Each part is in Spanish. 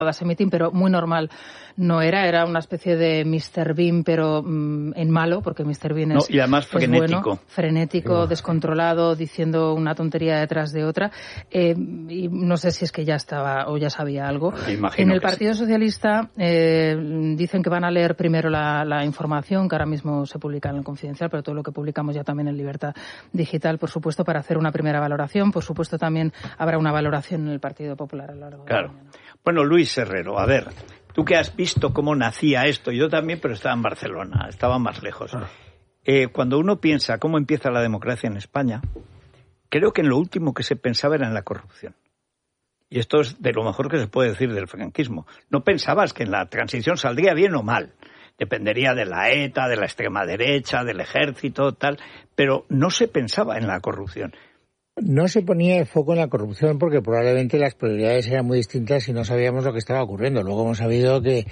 ese mitin, pero muy normal no era una especie de Mr. Bean, pero en malo, porque Mr. Bean y además frenético. Bueno, frenético, descontrolado, diciendo una tontería detrás de otra, y no sé si es que ya estaba o ya sabía algo. En el Partido Socialista dicen que van a leer primero la información, que ahora mismo se publica en el Confidencial, pero todo lo que publicamos ya también en Libertad Digital, por supuesto, para hacer una primera valoración. Por supuesto, también habrá una valoración en el Partido Popular a lo largo de la mañana. Bueno, Luis Herrero, a ver, tú que has visto cómo nacía esto, yo también, pero estaba en Barcelona, estaba más lejos. Cuando uno piensa cómo empieza la democracia en España, creo que en lo último que se pensaba era en la corrupción. Y esto es de lo mejor que se puede decir del franquismo. No pensabas que en la transición saldría bien o mal. Dependería de la ETA, de la extrema derecha, del ejército, tal, pero no se pensaba en la corrupción. No se ponía el foco en la corrupción porque probablemente las prioridades eran muy distintas y no sabíamos lo que estaba ocurriendo. Luego hemos sabido que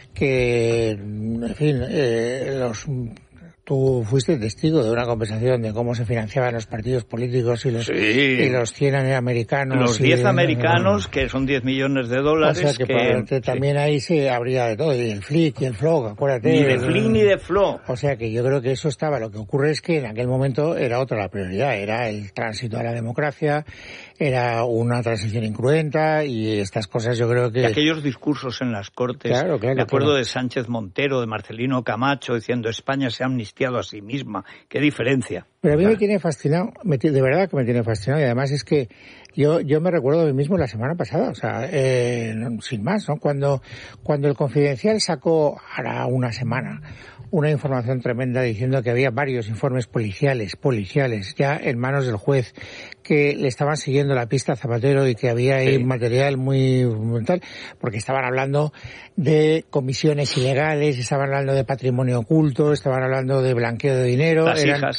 en fin, tú fuiste testigo de una conversación de cómo se financiaban los partidos políticos y los 100 americanos. Los 10 americanos, que son 10 millones de dólares. O sea que probablemente también ahí se habría de todo, y el FLIC y el FLOG, acuérdate. Ni de FLIC ni de FLOG. O sea que yo creo que eso estaba. Lo que ocurre es que en aquel momento era otra la prioridad, era el tránsito a la democracia, era una transición incruenta y estas cosas yo creo que... Y aquellos discursos en las Cortes, me acuerdo de Sánchez Montero, de Marcelino Camacho, diciendo España se ha amnistiado a sí misma. ¿Qué diferencia? Pero a mí me tiene fascinado, de verdad que me tiene fascinado, y además es que yo me recuerdo de mí mismo la semana pasada, o sea, sin más, ¿no? Cuando el Confidencial sacó, ahora una semana, una información tremenda diciendo que había varios informes policiales ya en manos del juez, que le estaban siguiendo la pista a Zapatero y que había ahí material muy tal, porque estaban hablando de comisiones ilegales, estaban hablando de patrimonio oculto, estaban hablando de blanqueo de dinero,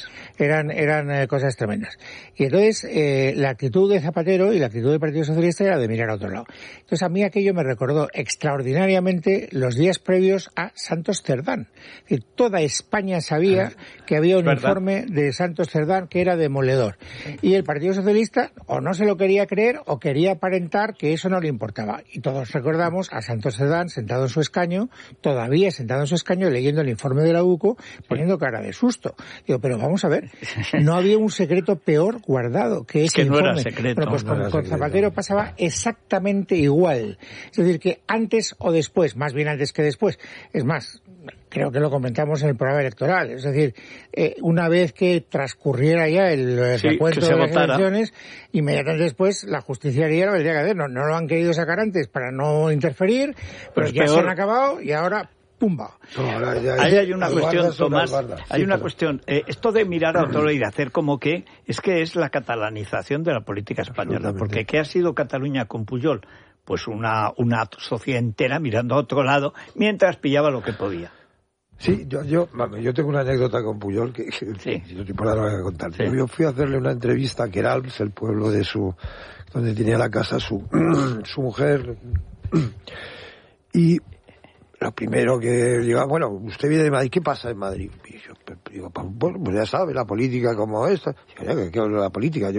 eran cosas tremendas. Y entonces la actitud de Zapatero y la actitud del Partido Socialista era de mirar a otro lado. Entonces a mí aquello me recordó extraordinariamente los días previos a Santos Cerdán. Es decir, toda España sabía que había un informe de Santos Cerdán que era demoledor. Y el Partido Socialista o no se lo quería creer o quería aparentar que eso no le importaba. Y todos recordamos a Santos Cerdán sentado en su escaño, todavía sentado en su escaño, leyendo el informe de la UCO, poniendo cara de susto. Digo, pero vamos a ver, no había un secreto peor guardado que ese informe. No era secreto. Bueno, pues con Zapatero pasaba exactamente igual. Es decir, que antes o después, más bien antes que después, es más, creo que lo comentamos en el programa electoral, es decir, una vez que transcurriera ya el recuento de las elecciones, inmediatamente después la justicia haría lo que tenía que hacer. No lo han querido sacar antes para no interferir, pero ya se han acabado y ahora ¡pumba! Ahí hay una cuestión, Tomás, hay una cuestión. Esto de mirar a otro lado y de hacer como que es la catalanización de la política española, porque ¿qué ha sido Cataluña con Pujol? Pues una sociedad entera mirando a otro lado mientras pillaba lo que podía. Sí, yo tengo una anécdota con Pujol que no te puedo dar a contar. Sí. Yo fui a hacerle una entrevista a Queralbs, el pueblo de donde tenía la casa su mujer, y lo primero que digo, bueno, usted viene de Madrid, ¿qué pasa en Madrid? Y yo digo, bueno, pues ya sabe, la política como esta. ¿Qué hablo de la política?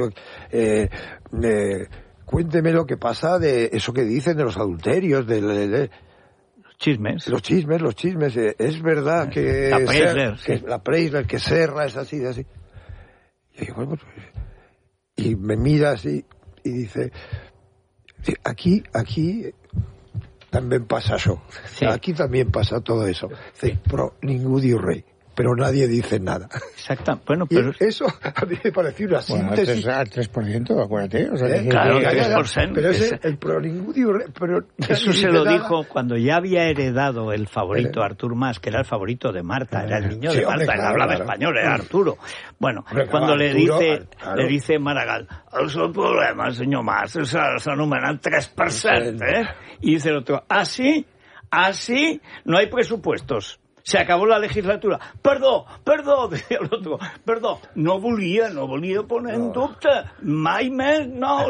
Cuénteme lo que pasa de eso que dicen de los adulterios, chismes. Los chismes. Es verdad que la Preisler, que Serra es así. Y digo, bueno, pues, y me mira así y dice, aquí también pasa eso. Sí. Aquí también pasa todo eso. Sí, pero ningún diu rey. Pero nadie dice nada. Exacto. Bueno, pero eso a mí me pareció una síntesis. Al 3%, acuérdate. O sea, claro, 3%. Pero el pro ningún diu rey, pero eso se lo dijo cuando ya había heredado el favorito Artur Mas, que era el favorito de Marta, era el niño de Marta, él hablaba español, era Arturo. Bueno, cuando le dice Maragall, el seu problema, senyor Mas, s'anomenen 3%, Y dice el otro, ¿ah, sí? No hay presupuestos. Se acabó la legislatura. Perdó, decía el otro. Perdó. No volia poner en dubte. Mai més, no.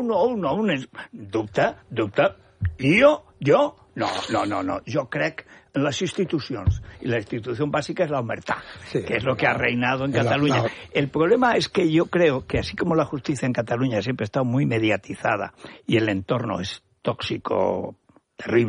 Dubte. Jo? No. Jo crec en las institucions. Y la institución básica es la omertà, que es lo que ha reinado en Cataluña. El problema es que yo creo que así como la justicia en Cataluña siempre ha estado muy mediatizada y el entorno es tóxico terrible.